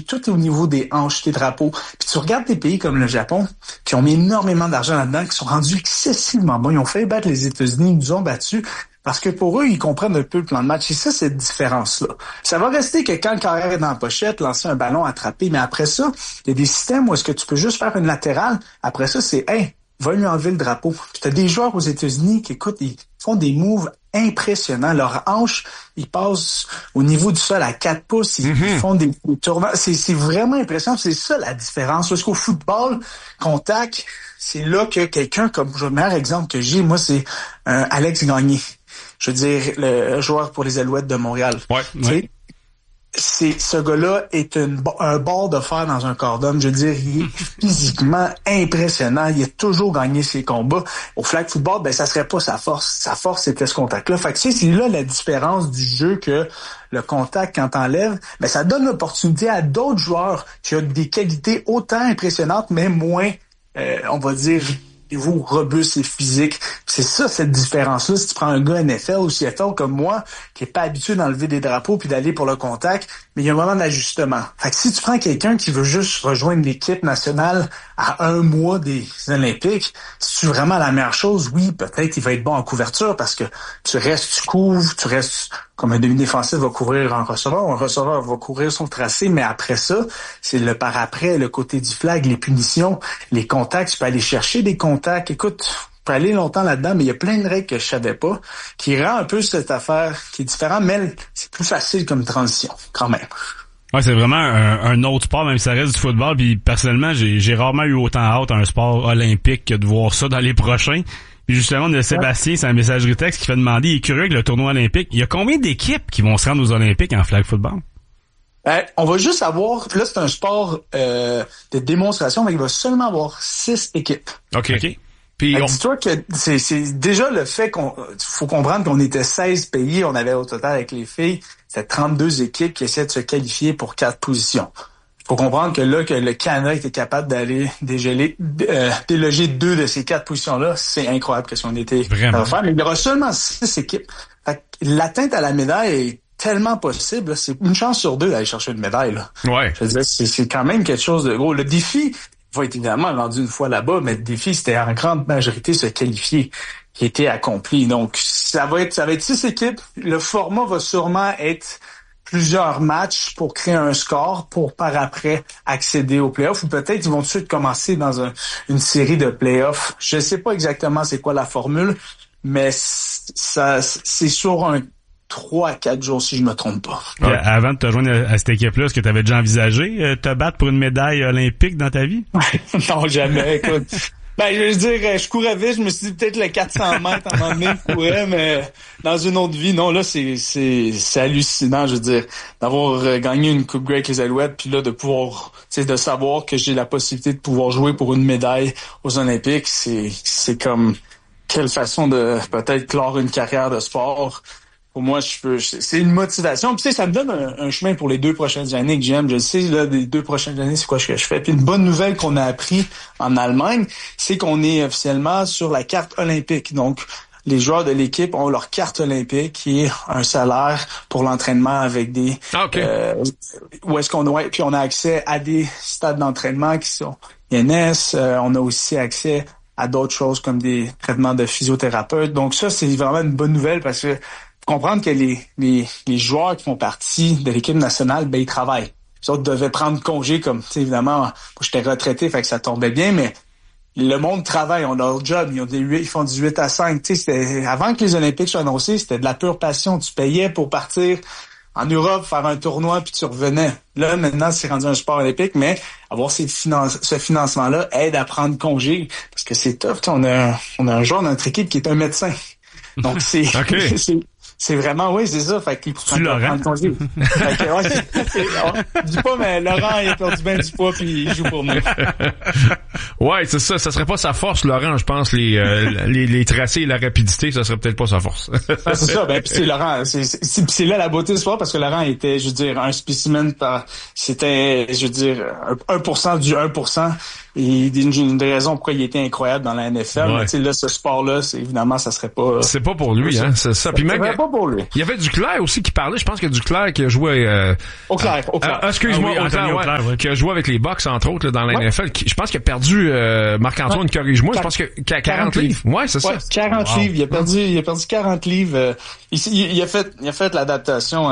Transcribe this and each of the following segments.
tout est au niveau des hanches, des drapeaux. Puis tu regardes des pays comme le Japon, qui ont mis énormément d'argent là-dedans, qui sont rendus excessivement bons. Ils ont fait battre les États-Unis, ils nous ont battus. Parce que pour eux, ils comprennent un peu le plan de match. Et ça, cette différence-là. Ça va rester que quand le carrière est dans la pochette, lancer un ballon, attraper. Mais après ça, il y a des systèmes où est-ce que tu peux juste faire une latérale. Après ça, c'est, hey, va lui enlever le drapeau. Puis t'as des joueurs aux États-Unis qui, écoute, ils font des moves impressionnants. Leurs hanches, ils passent au niveau du sol à 4 pouces. Ils font des tournants. C'est vraiment impressionnant. C'est ça la différence. Parce qu'au football, contact, c'est là que quelqu'un, comme le meilleur exemple que j'ai, moi, c'est Alex Gagné. Je veux dire, le joueur pour les Alouettes de Montréal. Ouais. Ce gars-là est un bord de fer dans un cordon. Je veux dire, il est physiquement impressionnant. Il a toujours gagné ses combats. Au flag football, ben ça serait pas sa force. Sa force, c'était ce contact-là. Fait que c'est là la différence du jeu, que le contact, quand t'enlèves, ben ça donne l'opportunité à d'autres joueurs qui ont des qualités autant impressionnantes, mais moins, on va dire, vous robuste et physique. C'est ça, cette différence-là. Si tu prends un gars NFL ou CFL comme moi, qui est pas habitué d'enlever des drapeaux puis d'aller pour le contact, mais il y a un moment d'ajustement. Fait que si tu prends quelqu'un qui veut juste rejoindre l'équipe nationale à 1 mois des Olympiques, c'est vraiment la meilleure chose. Oui, peut-être il va être bon en couverture parce que tu couvres, tu restes comme un demi-défensif va couvrir un receveur va couvrir son tracé, mais après ça, c'est le par-après, le côté du flag, les punitions, les contacts, tu peux aller chercher des contacts. Écoute, tu peux aller longtemps là-dedans, mais il y a plein de règles que je savais pas, qui rend un peu cette affaire qui est différente, mais c'est plus facile comme transition, quand même. Ouais, c'est vraiment un autre sport, même si ça reste du football, puis personnellement, j'ai rarement eu autant hâte à un sport olympique que de voir ça dans les prochains. Puis justement, on a Sébastien, c'est un messagerie texte qui fait demander, il est curieux avec le tournoi olympique. Il y a combien d'équipes qui vont se rendre aux Olympiques en flag football? On va juste avoir, là c'est un sport de démonstration, mais il va seulement avoir 6 équipes. OK. Puis dis-toi que c'est déjà le fait faut comprendre qu'on était 16 pays, on avait au total avec les filles, c'était 32 équipes qui essaient de se qualifier pour 4 positions. Faut comprendre que là, que le Canada était capable d'aller déloger 2 de ces 4 positions-là, c'est incroyable que si on était à faire. Mais il y aura seulement 6 équipes. Fait que l'atteinte à la médaille est tellement possible. Là, c'est une chance sur 2 d'aller chercher une médaille. Là. Ouais. Je veux dire, c'est quand même quelque chose de gros. Le défi va être évidemment rendu une fois là-bas, mais le défi, c'était en grande majorité se qualifier qui était accompli. Donc, ça va être 6 équipes. Le format va sûrement être plusieurs matchs pour créer un score pour par après accéder aux playoffs, ou peut-être ils vont tout de suite commencer dans une série de playoffs. Je sais pas exactement c'est quoi la formule, mais ça c'est sur un 3 à 4 jours si je me trompe pas. Ouais. Avant de te joindre à cette équipe-là, est-ce que tu avais déjà envisagé te battre pour une médaille olympique dans ta vie? Non, jamais. Écoute, ben, je veux dire, je courais vite, je me suis dit peut-être le 400 mètres à un moment donné, je courais, mais dans une autre vie, non, là, c'est hallucinant, je veux dire, d'avoir gagné une Coupe Grey avec les Alouettes, puis là, de pouvoir, tu sais, de savoir que j'ai la possibilité de pouvoir jouer pour une médaille aux Olympiques, c'est comme, quelle façon de peut-être clore une carrière de sport. Pour moi, c'est une motivation. Puis tu sais, ça me donne un chemin pour les 2 prochaines années que j'aime. Je sais, là, les 2 prochaines années, c'est quoi que je fais. Puis une bonne nouvelle qu'on a appris en Allemagne, c'est qu'on est officiellement sur la carte olympique. Donc, les joueurs de l'équipe ont leur carte olympique, qui est un salaire pour l'entraînement avec des... où est-ce qu'on a... Puis on a accès à des stades d'entraînement qui sont INS. On a aussi accès à d'autres choses comme des traitements de physiothérapeute. Donc ça, c'est vraiment une bonne nouvelle parce que comprendre que les joueurs qui font partie de l'équipe nationale, ben ils travaillent. Les autres devaient prendre congé, comme, tu sais, évidemment, moi j'étais retraité, fait que ça tombait bien, mais le monde travaille, on a leur job, ils font du 8 à 5. Tu sais, avant que les Olympiques soient annoncés, c'était de la pure passion. Tu payais pour partir en Europe, faire un tournoi, puis tu revenais. Là, maintenant, c'est rendu un sport olympique, mais avoir ce financement-là aide à prendre congé, parce que c'est tough. On a un joueur dans notre équipe qui est un médecin. Donc, c'est vraiment, oui, c'est ça. Fait qu'il tu Laurent? Fait que, ouais, je dis pas, mais Laurent, il a perdu bien du poids puis il joue pour nous. Ouais, c'est ça. Ça serait pas sa force, Laurent, je pense. Les tracés et la rapidité, ça serait peut-être pas sa force. C'est ça. Ben, puis c'est Laurent. C'est là la beauté du sport parce que Laurent était, je veux dire, un spécimen c'était, je veux dire, 1% du 1%. et une des raisons pourquoi il était incroyable dans la NFL. Ouais. Mais tu sais, là, ce sport-là, évidemment, ça serait pas... C'est pas pour lui, hein, c'est ça. Puis même, pas pour lui. Il y avait Duclair aussi qui parlait, je pense que Duclair qui a joué... Auclair. Excuse-moi, Anthony Auclair, ouais. Qui a joué avec les Bucks, entre autres, là, dans la NFL. Je pense qu'il a perdu, Marc-Antoine, corrige-moi, je pense que 40 livres. Ouais, c'est ça. 40 livres. Il a perdu 40 livres. Il a fait l'adaptation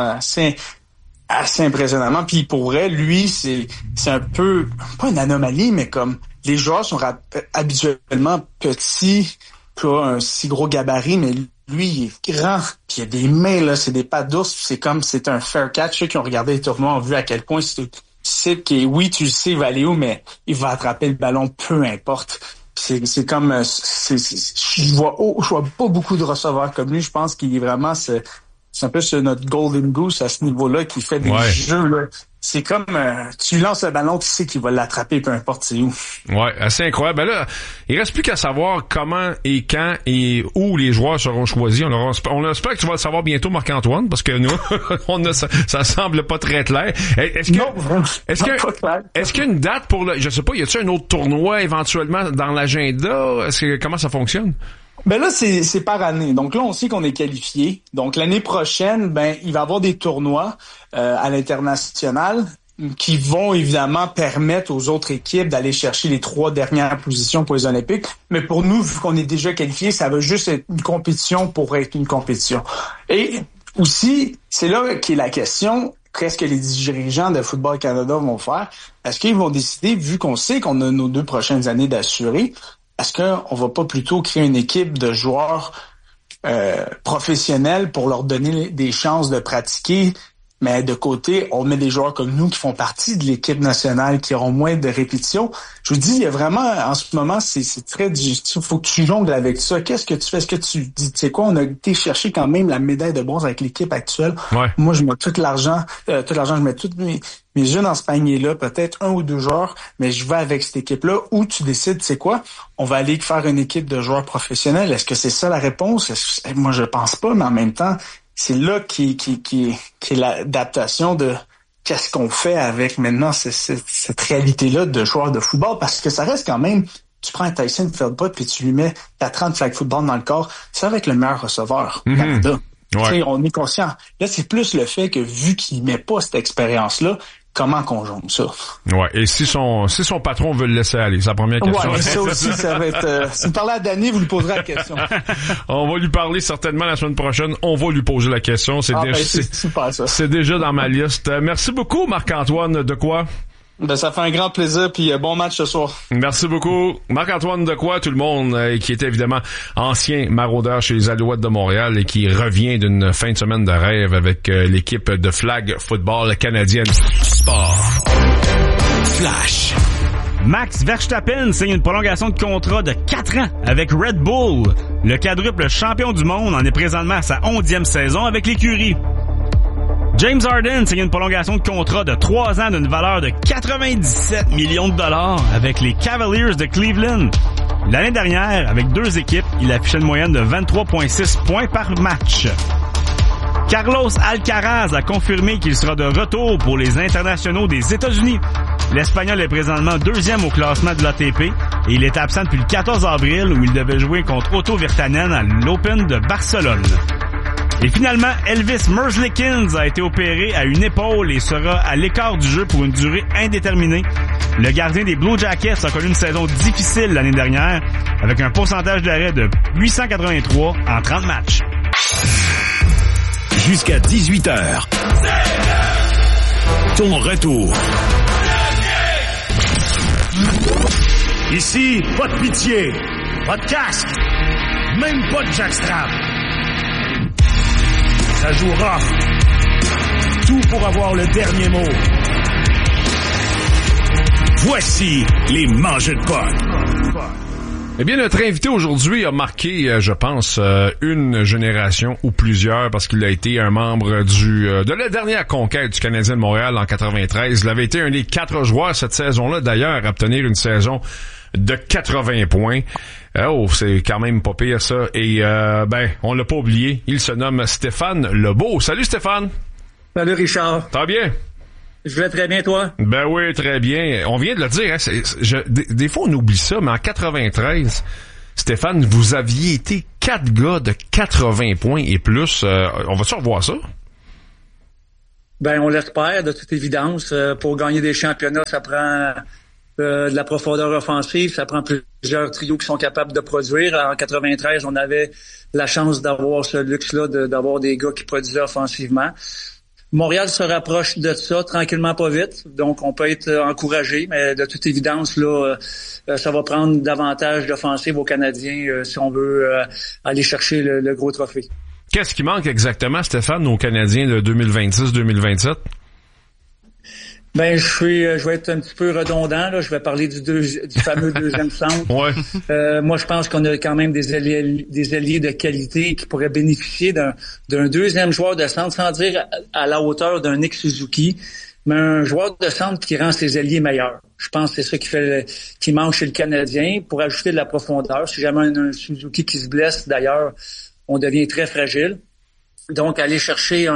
assez impressionnamment. Puis pour vrai, lui, c'est un peu, pas une anomalie, mais comme les joueurs sont habituellement petits, pas un si gros gabarit, mais lui, il est grand, puis il a des mains, là, c'est des pattes d'ours, c'est un fair catch. Ceux qui ont regardé les tournois ont vu à quel point c'est que oui, tu le sais, il va aller où, mais il va attraper le ballon, peu importe. C'est comme, je vois pas beaucoup de receveurs comme lui. Je pense qu'il est vraiment, c'est un peu notre golden goose à ce niveau-là qui fait des jeux, là. C'est comme, tu lances le ballon, tu sais qu'il va l'attraper, peu importe c'est où. Ouais, assez incroyable. Ben là, il reste plus qu'à savoir comment et quand et où les joueurs seront choisis. On espère que tu vas le savoir bientôt, Marc-Antoine, parce que nous, ça semble pas très clair. Est-ce qu'il y a une date pour je sais pas, y a-t-il un autre tournoi éventuellement dans l'agenda? Comment ça fonctionne? Ben là, c'est par année. Donc là, on sait qu'on est qualifié. Donc l'année prochaine, il va y avoir des tournois à l'international qui vont évidemment permettre aux autres équipes d'aller chercher les 3 dernières positions pour les Olympiques. Mais pour nous, vu qu'on est déjà qualifié, ça va juste être une compétition pour être une compétition. Et aussi, c'est là qu'est la question. Qu'est-ce que les dirigeants de Football Canada vont faire? Est-ce qu'ils vont décider, vu qu'on sait qu'on a nos 2 prochaines années d'assurer, est-ce qu'on va pas plutôt créer une équipe de joueurs professionnels pour leur donner des chances de pratiquer, mais de côté, on met des joueurs comme nous qui font partie de l'équipe nationale, qui auront moins de répétitions. Je vous dis, il y a vraiment, en ce moment, c'est très difficile. Faut que tu jongles avec ça. Qu'est-ce que tu fais? Est-ce que tu dis, tu sais quoi, on a été chercher quand même la médaille de bronze avec l'équipe actuelle. Ouais. Moi, je mets tout l'argent, je mets tous mes yeux dans ce panier-là, peut-être 1 ou 2 joueurs, mais je vais avec cette équipe-là où tu décides, tu sais quoi, on va aller faire une équipe de joueurs professionnels. Est-ce que c'est ça la réponse? Moi, je pense pas, mais en même temps, c'est là qui est l'adaptation de qu'est-ce qu'on fait avec maintenant cette réalité-là de joueurs de football, parce que ça reste quand même, tu prends un Tyson Feldbutt puis tu lui mets ta 30 flag football dans le corps, ça va être le meilleur receveur au Canada. Ouais. On est conscient. Là, c'est plus le fait que vu qu'il met pas cette expérience-là, comment qu'on jongle ça? Ouais. Et si son patron veut le laisser aller, c'est la première question. Ouais, ça aussi, ça va être, si vous parlez à Danny, vous lui poserez la question. On va lui parler certainement la semaine prochaine. On va lui poser la question. C'est super, ça. C'est déjà dans ma liste. Merci beaucoup, Marc-Antoine Dequoy. Ça fait un grand plaisir, puis bon match ce soir. Merci beaucoup. Marc-Antoine Dequoy, tout le monde, qui était évidemment ancien maraudeur chez les Alouettes de Montréal et qui revient d'une fin de semaine de rêve avec l'équipe de flag football canadienne. Sport. Flash. Max Verstappen signe une prolongation de contrat de 4 ans avec Red Bull. Le quadruple champion du monde en est présentement à sa 11e saison avec l'écurie. James Harden signe une prolongation de contrat de 3 ans d'une valeur de 97 millions de dollars avec les Cavaliers de Cleveland. L'année dernière, avec 2 équipes, il affichait une moyenne de 23,6 points par match. Carlos Alcaraz a confirmé qu'il sera de retour pour les internationaux des États-Unis. L'Espagnol est présentement 2e au classement de l'ATP et il est absent depuis le 14 avril où il devait jouer contre Otto Virtanen à l'Open de Barcelone. Et finalement, Elvis Merzlikins a été opéré à une épaule et sera à l'écart du jeu pour une durée indéterminée. Le gardien des Blue Jackets a connu une saison difficile l'année dernière avec un pourcentage d'arrêt de 883 en 30 matchs. Jusqu'à 18h. Ton retour. Ici, pas de pitié, pas de casque, même pas de jackstrap. Ça joue rough. Tout pour avoir le dernier mot. Voici les mangeux de potes. Eh bien, notre invité aujourd'hui a marqué, je pense, une génération ou plusieurs parce qu'il a été un membre de la dernière conquête du Canadien de Montréal en 93. Il avait été un des 4 joueurs cette saison-là, d'ailleurs, à obtenir une saison de 80 points. Oh, c'est quand même pas pire, ça. Et, on l'a pas oublié. Il se nomme Stéphane Lebeau. Salut, Stéphane. Salut, Richard. Ça va bien? Je vais très bien, toi? Ben oui, très bien. On vient de le dire, hein, des fois on oublie ça, mais en 93, Stéphane, vous aviez été 4 gars de 80 points et plus. On va-tu revoir ça? Ben, on l'espère, de toute évidence. Pour gagner des championnats, ça prend de la profondeur offensive, ça prend plusieurs trios qui sont capables de produire. En 93, on avait la chance d'avoir ce luxe-là, d'avoir des gars qui produisaient offensivement. Montréal se rapproche de ça tranquillement, pas vite. Donc, on peut être encouragé, mais de toute évidence, là, ça va prendre davantage d'offensive aux Canadiens si on veut aller chercher le gros trophée. Qu'est-ce qui manque exactement, Stéphane, aux Canadiens de 2026-2027? Ben, je vais être un petit peu redondant, là. Je vais parler du fameux deuxième centre. Ouais. Moi, je pense qu'on a quand même des alliés de qualité qui pourraient bénéficier d'un deuxième joueur de centre, sans dire à la hauteur d'un Nick Suzuki, mais un joueur de centre qui rend ses alliés meilleurs. Je pense que c'est ça qui manque chez le Canadien pour ajouter de la profondeur. Si jamais un Suzuki qui se blesse, d'ailleurs, on devient très fragile. Donc, aller chercher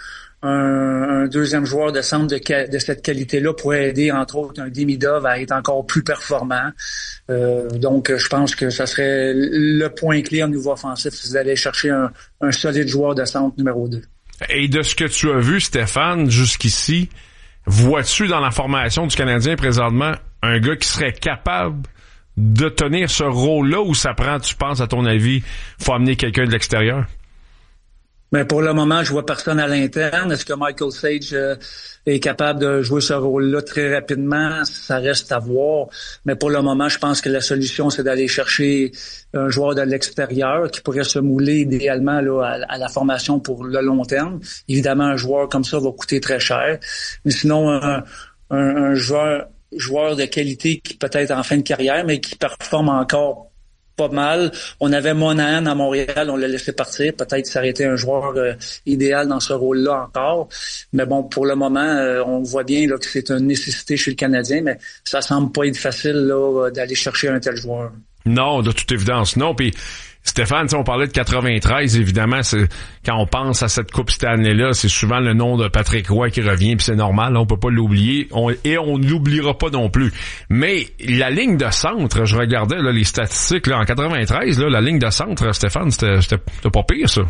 un deuxième joueur de centre de cette qualité-là pourrait aider, entre autres, un Demidov à être encore plus performant. Donc, je pense que ça serait le point clé au niveau offensif, c'est d'aller chercher un solide joueur de centre numéro 2. Et de ce que tu as vu, Stéphane, jusqu'ici, vois-tu dans la formation du Canadien présentement un gars qui serait capable de tenir ce rôle-là, ou ça prend, tu penses, à ton avis, faut amener quelqu'un de l'extérieur? Mais pour le moment, je vois personne à l'interne. Est-ce que Michael Sage est capable de jouer ce rôle-là très rapidement? Ça reste à voir. Mais pour le moment, je pense que la solution, c'est d'aller chercher un joueur de l'extérieur qui pourrait se mouler idéalement là, à la formation pour le long terme. Évidemment, un joueur comme ça va coûter très cher. Mais sinon, un joueur de qualité qui peut-être en fin de carrière, mais qui performe encore pas mal. On avait Monahan à Montréal, on l'a laissé partir. Peut-être s'arrêter un joueur idéal dans ce rôle-là encore. Mais bon, pour le moment, on voit bien là, que c'est une nécessité chez le Canadien, mais ça semble pas être facile là, d'aller chercher un tel joueur. Non, de toute évidence, non. Puis Stéphane, on parlait de 93, évidemment, c'est quand on pense à cette Coupe Stanley-là, c'est souvent le nom de Patrick Roy qui revient, puis c'est normal, là, on peut pas l'oublier, et on ne l'oubliera pas non plus. Mais la ligne de centre, je regardais là, les statistiques, là, en 93, là, la ligne de centre, Stéphane, c'était pas pire, ça.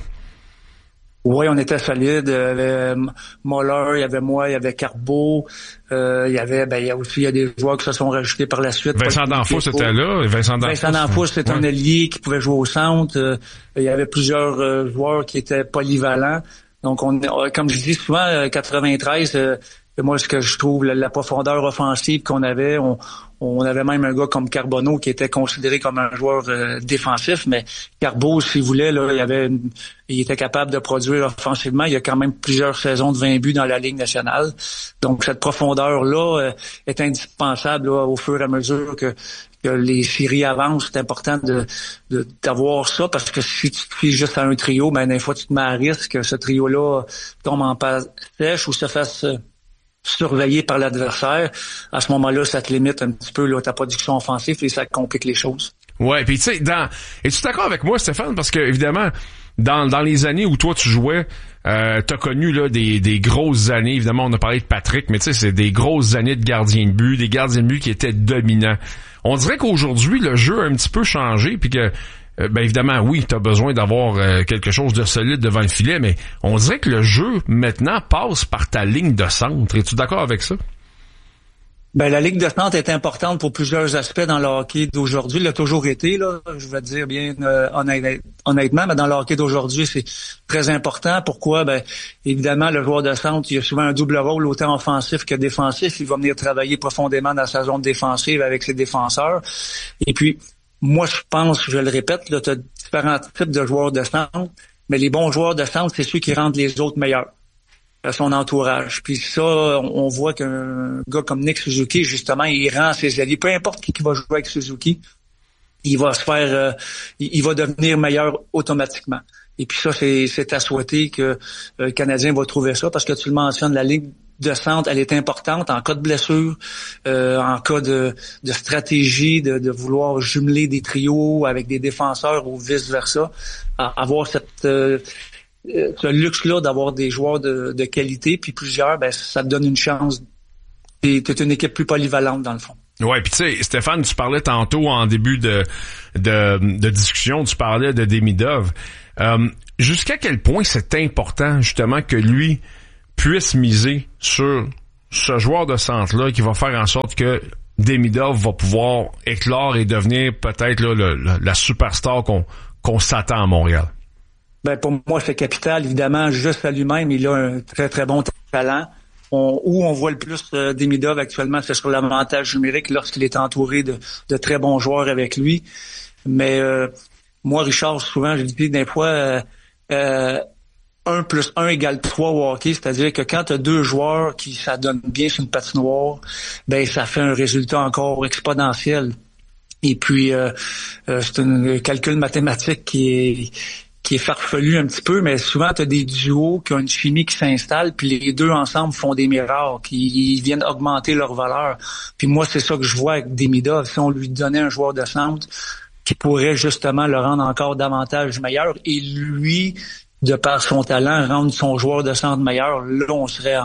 Oui, on était solide. Il y avait Muller, il y avait moi, il y avait Carbeau. Il y a des joueurs qui se sont rajoutés par la suite. Vincent D'Anfos était là. Vincent D'Anfos, c'est un ailier qui pouvait jouer au centre. Il y avait plusieurs joueurs qui étaient polyvalents. Donc, comme je dis souvent, 93, moi, ce que je trouve, la profondeur offensive qu'on avait, on avait même un gars comme Carbonneau qui était considéré comme un joueur défensif, mais Carbeau, s'il voulait, là, il était capable de produire offensivement. Il y a quand même plusieurs saisons de 20 buts dans la Ligue nationale. Donc, cette profondeur-là est indispensable là, au fur et à mesure que les séries avancent. C'est important d'avoir ça, parce que si tu te fies juste à un trio, ben des fois, tu te mets à risque que ce trio-là tombe en passe sèche ou se fasse surveillé par l'adversaire. À ce moment-là, ça te limite un petit peu là, ta production offensive et ça complique les choses. Ouais, puis tu sais, es-tu d'accord avec moi, Stéphane? Parce que évidemment, dans les années où toi tu jouais, t'as connu là des grosses années. Évidemment, on a parlé de Patrick, mais tu sais, c'est des grosses années de gardiens de but, des gardiens de but qui étaient dominants. On dirait qu'aujourd'hui, le jeu a un petit peu changé, puis que ben évidemment, oui, t'as besoin d'avoir quelque chose de solide devant le filet, mais on dirait que le jeu, maintenant, passe par ta ligne de centre. Es-tu d'accord avec ça? Ben, la ligne de centre est importante pour plusieurs aspects dans le hockey d'aujourd'hui. Elle a toujours été, là, je vais te dire bien honnêtement, mais dans le hockey d'aujourd'hui, c'est très important. Pourquoi? Ben, évidemment, le joueur de centre, il a souvent un double rôle, autant offensif que défensif. Il va venir travailler profondément dans sa zone défensive avec ses défenseurs. Et puis, moi, je pense, je le répète, là, tu as différents types de joueurs de centre, mais les bons joueurs de centre, c'est ceux qui rendent les autres meilleurs, son entourage. Puis ça, on voit qu'un gars comme Nick Suzuki, justement, il rend ses alliés. Peu importe qui va jouer avec Suzuki, il va se faire, il va devenir meilleur automatiquement. Et puis ça, c'est à souhaiter que le Canadien va trouver ça, parce que tu le mentionnes, la ligne de centre, elle est importante en cas de blessure, en cas de stratégie, de vouloir jumeler des trios avec des défenseurs ou vice-versa. Avoir ce luxe-là d'avoir des joueurs de qualité, puis plusieurs, ben ça te donne une chance t'es une équipe plus polyvalente dans le fond. Ouais, puis tu sais, Stéphane, tu parlais tantôt en début de discussion, tu parlais de Demidov. Jusqu'à quel point c'est important justement que lui puisse miser sur ce joueur de centre-là qui va faire en sorte que Demidov va pouvoir éclore et devenir peut-être là, la superstar qu'on s'attend à Montréal? Ben pour moi, c'est capital. Évidemment, juste à lui-même, il a un très, très bon talent. Où on voit le plus Demidov actuellement, c'est sur l'avantage numérique lorsqu'il est entouré de très bons joueurs avec lui. Mais moi, Richard, souvent, je dis des fois 1 + 1 = 3 au hockey, c'est-à-dire que quand tu as 2 joueurs qui s'adonnent bien sur une patinoire, ben ça fait un résultat encore exponentiel. Et puis, c'est un calcul mathématique qui est farfelu un petit peu, mais souvent, tu as des duos qui ont une chimie qui s'installe, puis les deux ensemble font des miracles, ils viennent augmenter leur valeur. Puis moi, c'est ça que je vois avec Demidov. Si on lui donnait un joueur de centre qui pourrait justement le rendre encore davantage meilleur, et lui, de par son talent, rendre son joueur de centre meilleur, là, on serait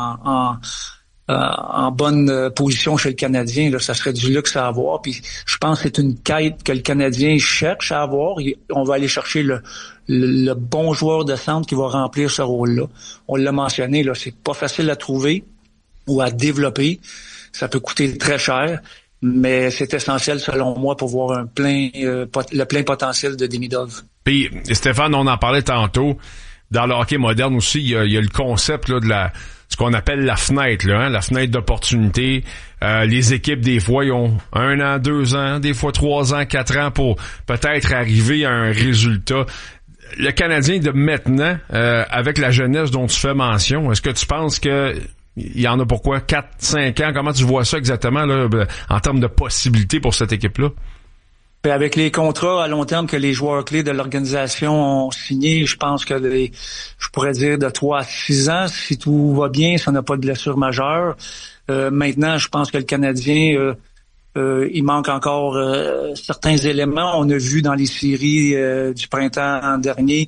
en bonne position chez le Canadien. Là, ça serait du luxe à avoir. Puis je pense que c'est une quête que le Canadien cherche à avoir. On va aller chercher le bon joueur de centre qui va remplir ce rôle-là. On l'a mentionné, là, c'est pas facile à trouver ou à développer. Ça peut coûter très cher, mais c'est essentiel selon moi pour voir le plein potentiel de Demidov. Puis Stéphane, on en parlait tantôt. Dans le hockey moderne aussi, il y a le concept là, de ce qu'on appelle la fenêtre, là, hein, la fenêtre d'opportunité. Les équipes, des fois, ils ont 1 an, 2 ans, des fois 3 ans, 4 ans pour peut-être arriver à un résultat. Le Canadien de maintenant, avec la jeunesse dont tu fais mention, est-ce que tu penses que il y en a pourquoi 4, 5 ans? Comment tu vois ça exactement là, en termes de possibilités pour cette équipe-là? Puis avec les contrats à long terme que les joueurs clés de l'organisation ont signés, je pense que je pourrais dire de 3 à 6 ans, si tout va bien, si on n'a pas de blessure majeure. Maintenant, je pense que le Canadien, il manque encore certains éléments. On a vu dans les séries du printemps dernier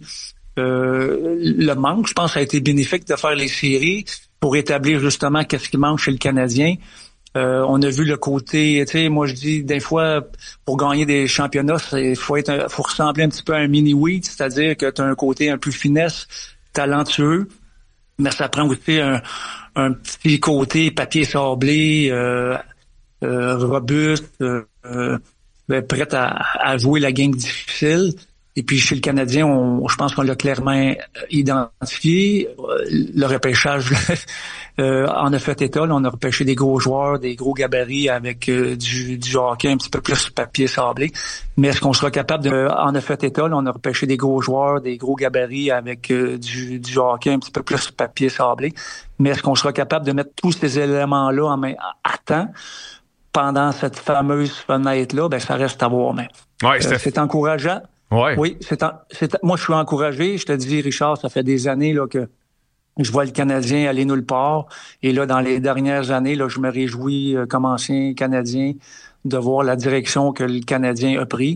le manque. Je pense que ça a été bénéfique de faire les séries pour établir justement qu'est-ce qui manque chez le Canadien. On a vu le côté, tu sais, moi je dis des fois pour gagner des championnats, faut ressembler un petit peu à un mini-wheat, c'est-à-dire que tu as un côté un peu finesse, talentueux, mais ça prend aussi un petit côté papier sablé, robuste, prêt à jouer la game difficile. Et puis chez le Canadien, je pense qu'on l'a clairement identifié. Le repêchage en a fait état. Là, on a repêché des gros joueurs, des gros gabarits avec du hockey un petit peu plus papier sablé. Mais est-ce qu'on sera capable en a fait état? Là, on a repêché des gros joueurs, des gros gabarits avec du hockey un petit peu plus papier sablé. Mais est-ce qu'on sera capable de mettre tous ces éléments-là à temps pendant cette fameuse fenêtre-là? Ben, ça reste à voir. Mais ouais, c'est encourageant. Ouais. Oui, moi je suis encouragé. Je te dis, Richard, ça fait des années là que je vois le Canadien aller nulle part. Et là, dans les dernières années, là, je me réjouis, comme ancien Canadien, de voir la direction que le Canadien a pris.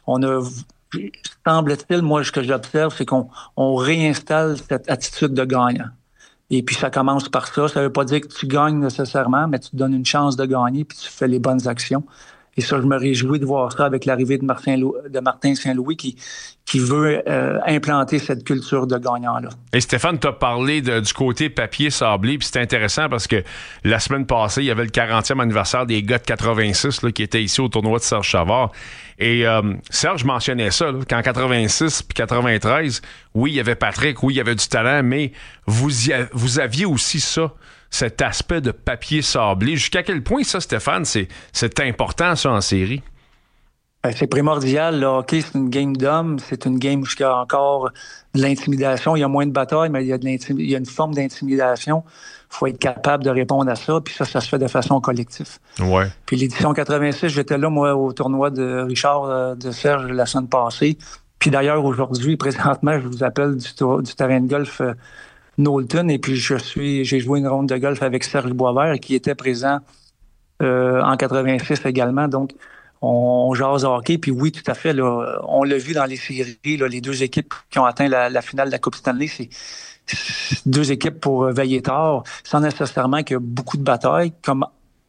Semble-t-il, moi, ce que j'observe, c'est qu'on réinstalle cette attitude de gagnant. Et puis ça commence par ça. Ça veut pas dire que tu gagnes nécessairement, mais tu te donnes une chance de gagner puis tu fais les bonnes actions. Et ça, je me réjouis de voir ça avec l'arrivée de Martin Saint-Louis qui veut implanter cette culture de gagnant-là. Et Stéphane, t'as parlé du côté papier sablé, puis c'est intéressant parce que la semaine passée, il y avait le 40e anniversaire des gars de 86 là, qui étaient ici au tournoi de Serge Chavard. Et Serge mentionnait ça, là, qu'en 86 puis 93, oui, il y avait Patrick, oui, il y avait du talent, mais vous aviez aussi ça. Cet aspect de papier sablé. Jusqu'à quel point ça, Stéphane, c'est important, ça, en série? Ben, c'est primordial. Le hockey, c'est une game d'hommes. C'est une game où il y a encore de l'intimidation. Il y a moins de bataille, mais il y a une forme d'intimidation. Il faut être capable de répondre à ça. Puis ça se fait de façon collective. Ouais. Puis l'édition 86, j'étais là, moi, au tournoi de Richard de Serge la semaine passée. Puis d'ailleurs, aujourd'hui, présentement, je vous appelle du terrain de golf Knowlton, et puis j'ai joué une ronde de golf avec Serge Boisvert qui était présent en 86 également. Donc, on jase hockey. Puis oui, tout à fait, là, on l'a vu dans les séries, là, les deux équipes qui ont atteint la finale de la Coupe Stanley, c'est deux équipes pour veiller tard, sans nécessairement qu'il y a beaucoup de batailles, comme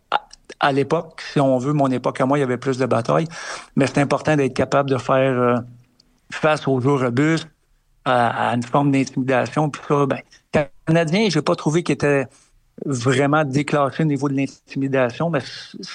à l'époque, si on veut, mon époque à moi, il y avait plus de batailles, mais c'est important d'être capable de faire face aux jeux robustes, à une forme d'intimidation. Puis ça, ben, Canadien, j'ai pas trouvé qu'il était vraiment déclassé au niveau de l'intimidation, mais